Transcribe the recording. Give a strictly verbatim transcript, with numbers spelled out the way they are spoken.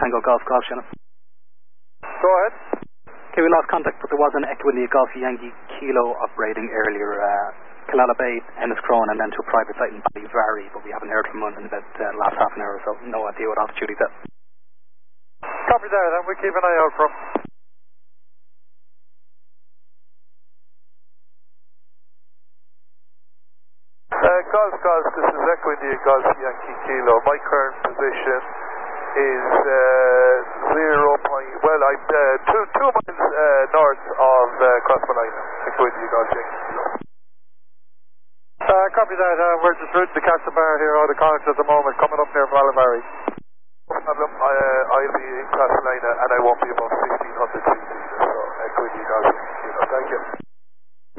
Tango Golf Golf, Shannon. Go ahead. Okay, we lost contact, but there was an Echo India Golf Yankee Kilo operating earlier, uh, Killala Bay, Enniscrone, and then to a private site in Ballyvary, but we haven't heard from him in about the uh, last half an hour or so. No idea what altitude he's at. Copy there, then we keep an eye out from. Uh, Golf Golf, this is Echo India Golf Yankee Kilo. My current position is uh, zero point, well, I'm uh, two, two miles uh, north of uh, Crossmolina, Echo India Golf Yankee Kilo. Uh, copy that, uh, we're just routing to catch the bar here out of Connacht at the moment, coming up near Ballyvary. No problem, I, uh, I'll be in Crossmolina and I won't be above fifteen hundred feet, so Echo India Golf Yankee Kilo. Thank you.